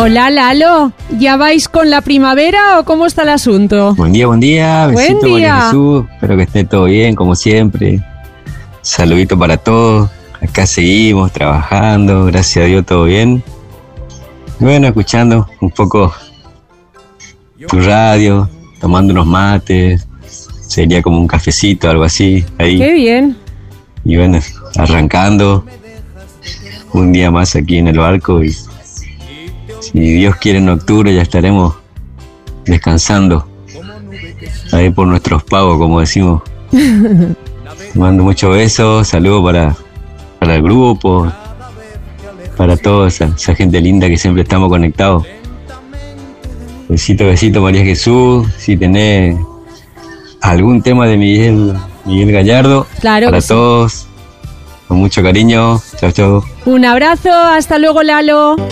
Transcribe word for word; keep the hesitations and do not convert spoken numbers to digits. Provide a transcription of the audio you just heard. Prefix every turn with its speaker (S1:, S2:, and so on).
S1: Hola, Lalo. ¿Ya vais con la primavera o cómo está el asunto?
S2: Buen día, buen día. Besito,
S1: Buen día.
S2: María Jesús. Espero que esté todo bien, como siempre. Saludito para todos. Acá seguimos trabajando. Gracias a Dios, todo bien. Y bueno, escuchando un poco tu radio, tomando unos mates. Sería como un cafecito, algo así. Ahí.
S1: Qué bien.
S2: Y bueno, arrancando un día más aquí en el barco. Y si Dios quiere, en octubre ya estaremos descansando ahí por nuestros pagos, como decimos. Mando muchos besos, saludos para, para el grupo, para toda esa, esa gente linda que siempre estamos conectados. Besito, besito, María Jesús. Si tenés algún tema de Miguel, Miguel Gallardo,
S1: Claro
S2: para
S1: que sí.
S2: todos, con mucho cariño. Chao, chao.
S1: Un abrazo, hasta luego, Lalo.